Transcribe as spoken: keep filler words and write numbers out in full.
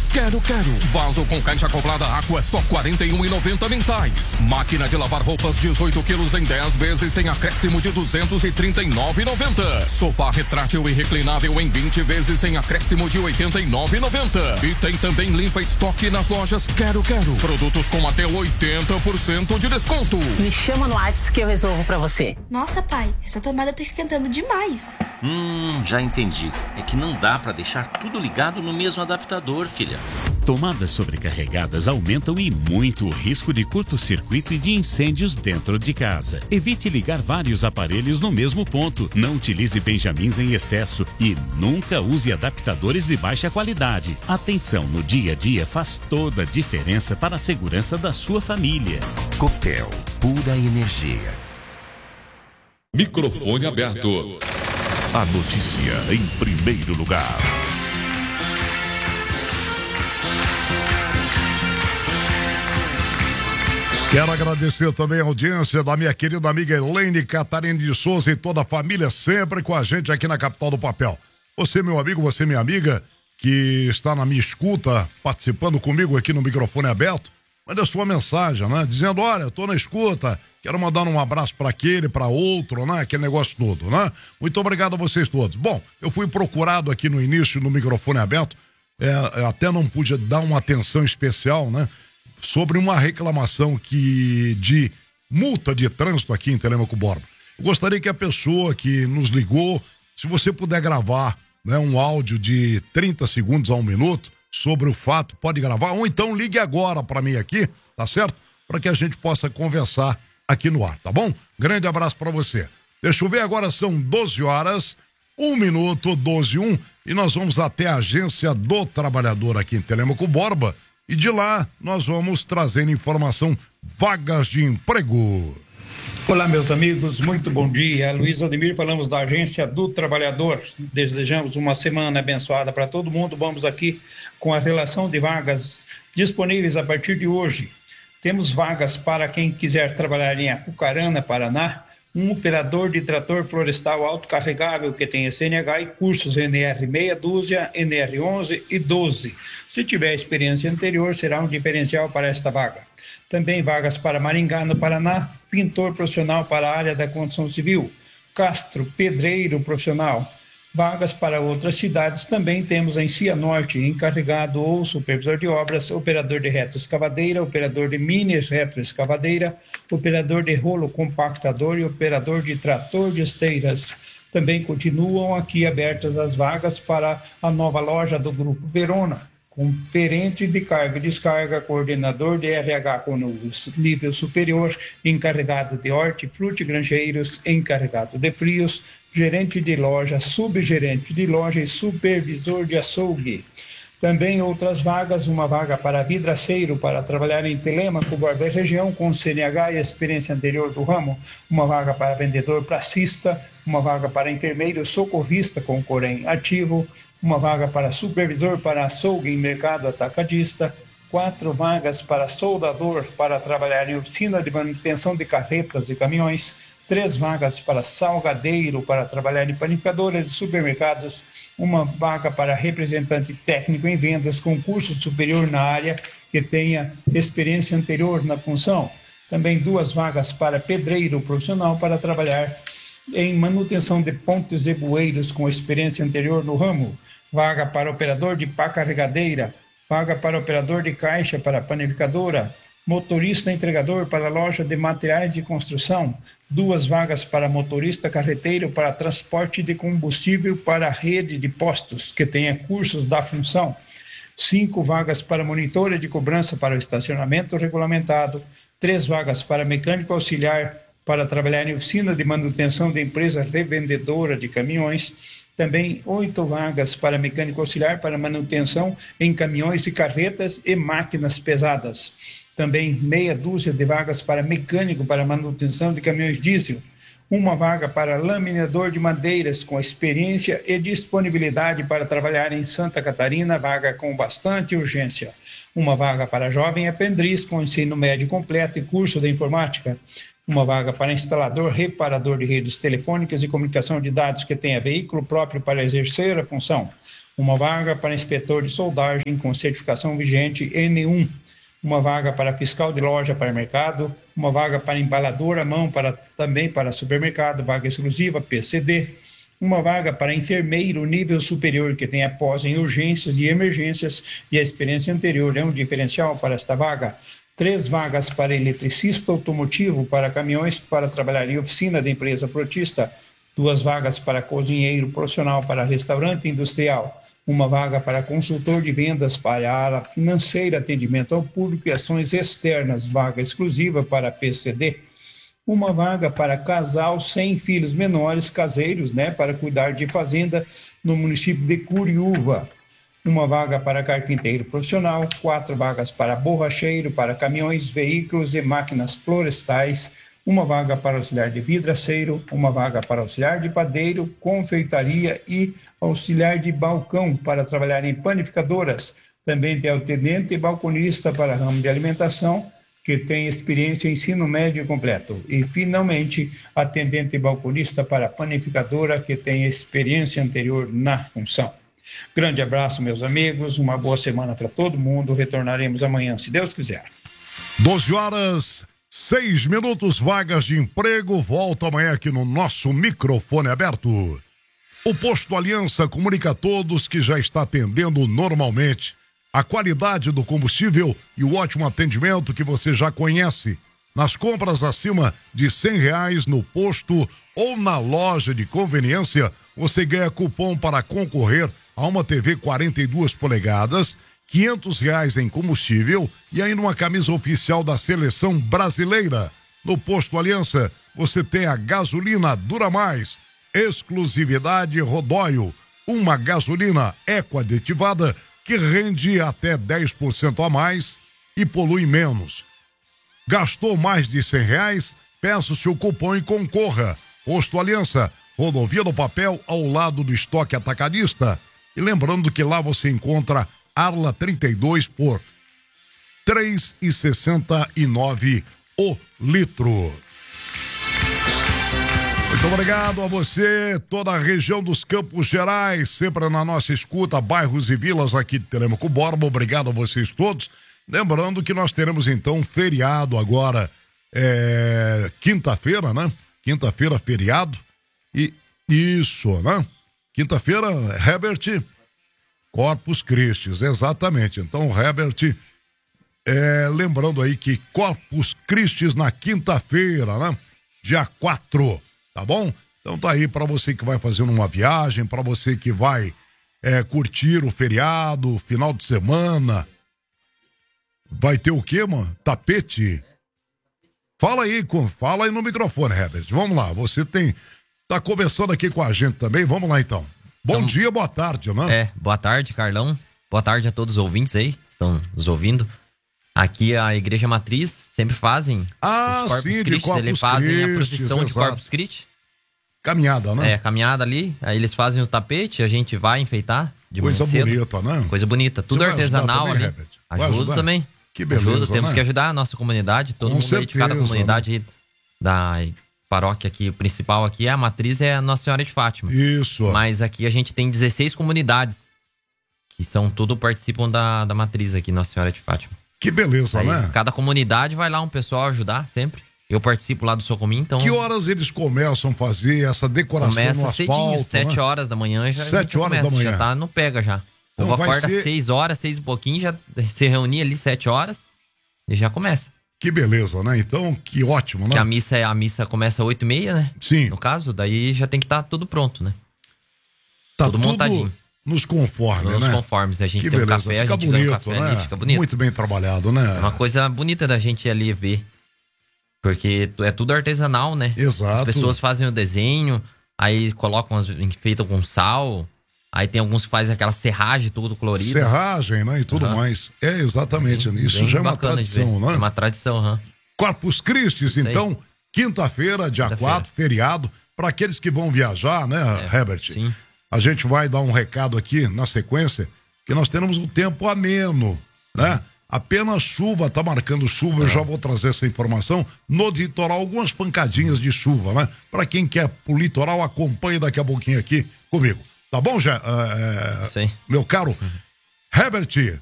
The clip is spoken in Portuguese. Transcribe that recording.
Quero Quero. Vaso com caixa acoplada Aqua, só quarenta e um reais e noventa centavos mensais. Máquina de lavar roupas dezoito quilos em dez vezes sem acréscimo de duzentos e trinta e nove reais e noventa centavos. Sofá retrátil e reclinável em vinte vezes sem acréscimo de oitenta e nove reais e noventa centavos. E tem também limpa estoque nas lojas Quero Quero. Produtos com até oitenta por cento de desconto. Me chama no WhatsApp que eu resolvo pra você. Nossa, pai, essa tomada tá esquentando demais. Hum, já entendi. É que não dá pra deixar tudo ligado no mesmo adaptador, filha. Tomadas sobrecarregadas aumentam e muito o risco de curto-circuito e de incêndios dentro de casa. Evite ligar vários aparelhos no mesmo ponto. Não utilize benjamins em excesso e nunca use adaptadores de baixa qualidade. Atenção no dia a dia faz toda a diferença para a segurança da sua família. Copel, pura energia. Microfone aberto. A notícia em primeiro lugar. Quero agradecer também a audiência da minha querida amiga Elaine Catarina de Souza e toda a família sempre com a gente aqui na Capital do Papel. Você, meu amigo, você, minha amiga, que está na minha escuta, participando comigo aqui no microfone aberto, manda a sua mensagem, né? Dizendo, olha, eu tô na escuta, quero mandar um abraço para aquele, para outro, né? Aquele negócio todo, né? Muito obrigado a vocês todos. Bom, eu fui procurado aqui no início no microfone aberto, é, até não pude dar uma atenção especial, né? Sobre uma reclamação que de multa de trânsito aqui em Telêmaco Borba. Eu gostaria que a pessoa que nos ligou, se você puder gravar, né, um áudio de trinta segundos a um minuto sobre o fato, pode gravar, ou então ligue agora para mim aqui, tá certo? Para que a gente possa conversar aqui no ar, tá bom? Grande abraço para você. Deixa eu ver, agora são doze horas, um minuto, doze e um, e nós vamos até a Agência do Trabalhador aqui em Telêmaco Borba. E de lá, nós vamos trazendo informação, vagas de emprego. Olá, meus amigos, muito bom dia. Luiz Ademir, falamos da Agência do Trabalhador. Desejamos uma semana abençoada para todo mundo. Vamos aqui com a relação de vagas disponíveis a partir de hoje. Temos vagas para quem quiser trabalhar em Apucarana, Paraná, um operador de trator florestal autocarregável que tenha C N H e cursos N R meia dúzia, N R onze e doze. Se tiver experiência anterior, será um diferencial para esta vaga. Também vagas para Maringá, no Paraná, pintor profissional para a área da construção civil, Castro, pedreiro profissional. Vagas para outras cidades também temos em Cianorte, encarregado ou supervisor de obras, operador de retroescavadeira, operador de mini retroescavadeira, operador de rolo compactador e operador de trator de esteiras. Também continuam aqui abertas as vagas para a nova loja do Grupo Verona, conferente de carga e descarga, coordenador de R H com nível superior, encarregado de hortifruti granjeiros, encarregado de frios, gerente de loja, subgerente de loja e supervisor de açougue. Também outras vagas, uma vaga para vidraceiro para trabalhar em Telêmaco, Borba e região com C N H e experiência anterior do ramo, uma vaga para vendedor pracista, uma vaga para enfermeiro socorrista com Corém ativo, uma vaga para supervisor para açougue em mercado atacadista, quatro vagas para soldador para trabalhar em oficina de manutenção de carretas e caminhões, três vagas para salgadeiro para trabalhar em panificadora de supermercados, uma vaga para representante técnico em vendas com curso superior na área que tenha experiência anterior na função. Também duas vagas para pedreiro profissional para trabalhar em manutenção de pontes e bueiros com experiência anterior no ramo. Vaga para operador de pá carregadeira, vaga para operador de caixa para panificadora, motorista entregador para loja de materiais de construção, duas vagas para motorista carreteiro para transporte de combustível para a rede de postos que tenha cursos da função, cinco vagas para monitora de cobrança para o estacionamento regulamentado, três vagas para mecânico auxiliar para trabalhar em oficina de manutenção de empresa revendedora de caminhões, também oito vagas para mecânico auxiliar para manutenção em caminhões e carretas e máquinas pesadas. Também meia dúzia de vagas para mecânico para manutenção de caminhões diesel. Uma vaga para laminador de madeiras com experiência e disponibilidade para trabalhar em Santa Catarina, vaga com bastante urgência. Uma vaga para jovem aprendiz com ensino médio completo e curso de informática. Uma vaga para instalador, reparador de redes telefônicas e comunicação de dados que tenha veículo próprio para exercer a função. uma vaga para inspetor de soldagem com certificação vigente N um, uma vaga para fiscal de loja para mercado, uma vaga para embalador à mão para, também para supermercado, vaga exclusiva P C D, uma vaga para enfermeiro nível superior que tenha pós em urgências e emergências e a experiência anterior é um diferencial para esta vaga. Três vagas para eletricista automotivo para caminhões para trabalhar em oficina de empresa frotista, duas vagas para cozinheiro profissional para restaurante industrial, uma vaga para consultor de vendas para a área financeira, atendimento ao público e ações externas, vaga exclusiva para P C D, uma vaga para casal sem filhos menores caseiros, né, para cuidar de fazenda no município de Curiúva, uma vaga para carpinteiro profissional, quatro vagas para borracheiro, para caminhões, veículos e máquinas florestais, uma vaga para auxiliar de vidraceiro, uma vaga para auxiliar de padeiro, confeitaria e auxiliar de balcão para trabalhar em panificadoras. Também tem atendente e balconista para ramo de alimentação, que tem experiência em ensino médio completo. E, finalmente, atendente e balconista para panificadora, que tem experiência anterior na função. Grande abraço, meus amigos, uma boa semana para todo mundo. Retornaremos amanhã, se Deus quiser. doze horas, seis minutos, vagas de emprego. Volta amanhã aqui no nosso microfone aberto. O Posto Aliança comunica a todos que já está atendendo normalmente. A qualidade do combustível e o ótimo atendimento que você já conhece. Nas compras acima de cem reais no posto ou na loja de conveniência, você ganha cupom para concorrer a uma T V quarenta e duas polegadas, quinhentos reais em combustível e ainda uma camisa oficial da seleção brasileira. No Posto Aliança, você tem a gasolina Dura Mais, exclusividade Rodóio, uma gasolina eco-aditivada que rende até dez por cento a mais e polui menos. Gastou mais de cem reais? Peça o seu cupom e concorra. Posto Aliança, Rodovia do Papel, ao lado do estoque atacadista. E lembrando que lá você encontra Arla trinta e dois por três reais e sessenta e nove o litro. Muito obrigado a você, toda a região dos Campos Gerais, sempre na nossa escuta, bairros e vilas aqui de Telêmaco Borba. Obrigado a vocês todos. Lembrando que nós teremos então feriado agora, é, quinta-feira, né? Quinta-feira, feriado. E isso, né? Quinta-feira, Herbert, Corpus Christi, exatamente. Então, Herbert, é, lembrando aí que Corpus Christi na quinta-feira, né? Dia quatro. Tá bom? Então tá aí para você que vai fazendo uma viagem, para você que vai é, curtir o feriado, final de semana. Vai ter o quê, mano? Tapete? Fala aí, fala aí no microfone, Herbert. Vamos lá, você tem... Tá conversando aqui com a gente também, vamos lá então. Bom então, dia, boa tarde, né? É, boa tarde, Carlão. Boa tarde a todos os ouvintes aí, que estão nos ouvindo. Aqui a Igreja Matriz sempre fazem. Ah, sim, de Corpus Eles fazem Christi, a procissão exato. de Corpus Christi. Caminhada, né? É, caminhada ali. Aí eles fazem o tapete, a gente vai enfeitar de Coisa manhã cedo. bonita, né? Coisa bonita. Tudo artesanal também, ali. Vai Ajuda ajudar? também. Que beleza, Ajuda, temos né? que ajudar a nossa comunidade. Todo Com mundo aí de cada certeza, comunidade aí da paróquia aqui, principal aqui, a matriz é a Nossa Senhora de Fátima. Isso. Mas aqui a gente tem dezesseis comunidades que são tudo participam da, da matriz aqui, Nossa Senhora de Fátima. Que beleza, aí, né? Cada comunidade vai lá um pessoal ajudar sempre. Eu participo lá do Socomim, então... Que horas eles começam a fazer essa decoração começa no asfalto? Cedinho, sete né? horas da manhã já Sete já horas começa, da manhã. Já tá no pega já. O Então povo vai acorda ser- seis horas, seis e pouquinho, já se reunir ali sete horas e já começa. Que beleza, né? Então, que ótimo, né? Que a missa, é- a missa começa às oito e meia, né? Sim. No caso, daí já tem que estar tudo pronto, né? Tá tudo tudo montadinho. nos conformes, Nos né? conformes. A gente Que tem beleza, um café, fica a gente ganha um bonito, café né? ali, fica bonito. Muito bem trabalhado, né? É uma coisa bonita da gente ir ali ver. Porque tu- é tudo artesanal, né? Exato. As pessoas fazem o desenho, aí colocam, as- enfeitam com sal. Aí tem alguns que fazem aquela serragem tudo colorida. Serragem, né? E tudo Aham. mais. É, exatamente. Bem- Isso bem já é uma bacana de ver. tradição, né? É uma tradição, aham. Corpus Christi, aí. então, quinta-feira, dia Quinta-feira. quatro, feriado. Para aqueles que vão viajar, né, Herbert? sim. A gente vai dar um recado aqui na sequência, que nós temos um tempo ameno, né? Apenas chuva, tá marcando chuva, eu já vou trazer essa informação. No litoral, algumas pancadinhas de chuva, né? Para quem quer pro litoral, acompanhe daqui a pouquinho aqui comigo. Tá bom, já? É, Isso aí. Meu caro Herbert,